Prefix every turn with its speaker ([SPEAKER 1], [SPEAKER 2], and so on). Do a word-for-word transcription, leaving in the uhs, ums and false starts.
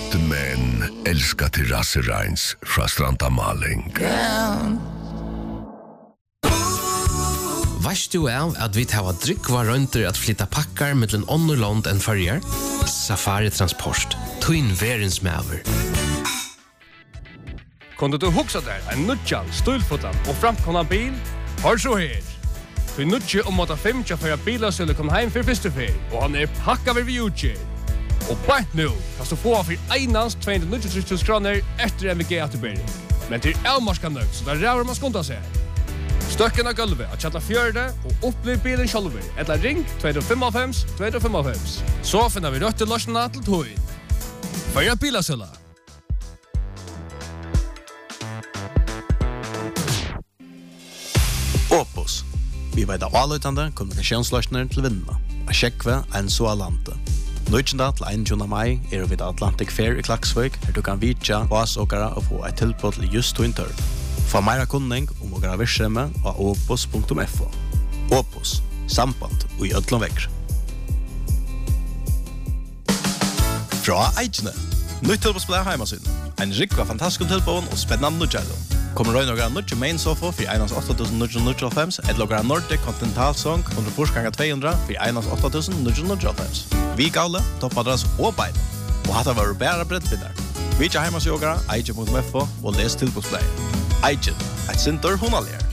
[SPEAKER 1] men älskar terrassereins fra Stranda Maling.
[SPEAKER 2] Varst du av at vi tar drikk var rundt at flytta pakkar mellom Ånderland enn Førjar? Safari Transport. Twin Verens Maver.
[SPEAKER 3] Kunde du huxa där en nutjan, stulfotan och framkomna bil? Hör så här. Du nutje om att fem för att bilar skulle komma hem för första fel och han är packad vid Utje. Och bara nu kan du få för einans tvåhundranittiotre tusen kronor efter M V G återbäring. Men till Elmarska nöjd så där rör man skonta sig. Stöcken av gulvet att chatta fjörde och upplev bilen själv. Eller ring två fem fem två fem fem. Så finner vi rött i lösningen till tog. För att bilar skulle.
[SPEAKER 4] Opus. Vi vet av allutande kommunikationsløsninger til vinnene. A sjekve en så alante. Nøytjenda til einogtjúgunda mai er vi Atlantic Fair i Klaksvik, her du kan vitja vasåkere og få et tilbud til just to intør. Få meira kunning om åkere virksomhe av opus punktum f o. Opus. Samband og i ødlom vekker. Fra Eidjene. Nytt tilbudsplæ heimasyn. En rikva fantastisk tilbud og spennende nødgjellom. Kommer røy noen nødje main sofa for einans åtta tusen nio hundre nittiofem, et logra Nordic Continental Song under forskanget två hundra for einans åtta tusen nio hundre nittiofem. Vi gavle, toppadras og beid. Og hatt var bæra brettbindar. Vi ikke heimas jogara, eidje punktum f o og les tilbudspleie. Eidje, et sinter hunalier.